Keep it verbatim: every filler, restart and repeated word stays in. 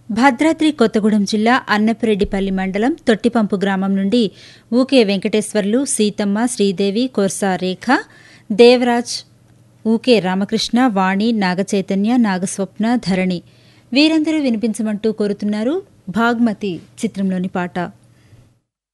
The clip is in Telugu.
భద్రాద్రి కొత్తగూడెం జిల్లా అన్నపురెడ్డిపల్లి మండలం తొట్టిపంపు గ్రామం నుండి ఊకే వెంకటేశ్వర్లు, సీతమ్మ, శ్రీదేవి, కొర్సా రేఖ, దేవరాజ్, ఊకే రామకృష్ణ, వాణి, నాగచైతన్య, నాగస్వప్న, ధరణి వీరందరూ వినిపించమంటూ కోరుతున్నారు భాగ్మతి చిత్రంలోని పాట.